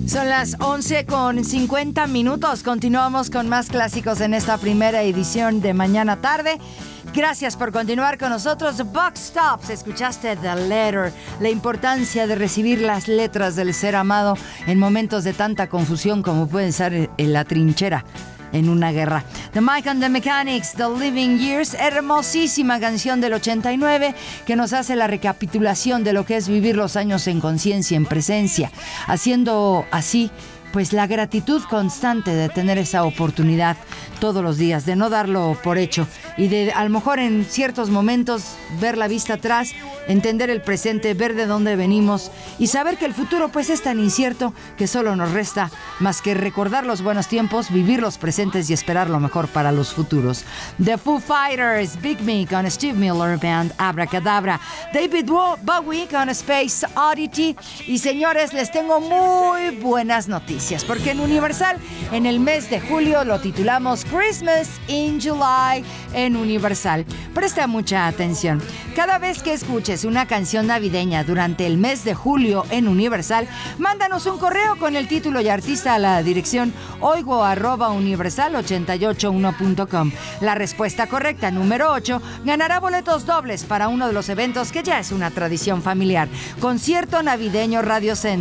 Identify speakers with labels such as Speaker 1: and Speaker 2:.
Speaker 1: Son las 11:50. Continuamos con más clásicos en esta primera edición de Mañana Tarde. Gracias por continuar con nosotros. The Buck Stops. Escuchaste The Letter. La importancia de recibir las letras del ser amado en momentos de tanta confusión como pueden ser en la trinchera en una guerra. The Mike and the Mechanics, The Living Years, hermosísima canción del 89 que nos hace la recapitulación de lo que es vivir los años en conciencia, en presencia, haciendo así pues la gratitud constante de tener esa oportunidad todos los días, de no darlo por hecho y de a lo mejor en ciertos momentos ver la vista atrás, entender el presente, ver de dónde venimos y saber que el futuro pues es tan incierto que solo nos resta más que recordar los buenos tiempos, vivir los presentes y esperar lo mejor para los futuros. The Foo Fighters, Big Me con Steve Miller Band, Abracadabra, David Bowie con Space Oddity. Y señores, les tengo muy buenas noticias, porque en Universal, en el mes de julio, lo titulamos Christmas in July en Universal. Presta mucha atención. Cada vez que escuches una canción navideña durante el mes de julio en Universal, mándanos un correo con el título y artista a la dirección oigo@universal881.com. La respuesta correcta, número 8, ganará boletos dobles para uno de los eventos que ya es una tradición familiar. Concierto navideño Radio Centro.